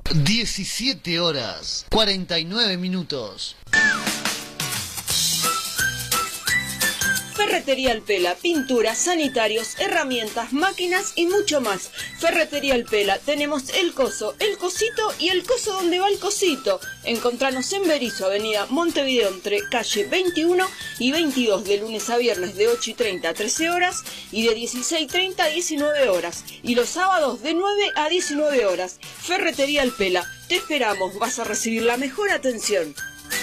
17 horas 49 minutos. Ferretería El Pela, pinturas, sanitarios, herramientas, máquinas y mucho más. Ferretería El Pela, tenemos el coso, el cosito y el coso donde va el cosito. Encontranos en Berisso, avenida Montevideo, entre calle 21 y 22, de lunes a viernes de 8:30 a 13 horas y de 16:30 a 19 horas. Y los sábados de 9 a 19 horas. Ferretería El Pela, te esperamos, vas a recibir la mejor atención.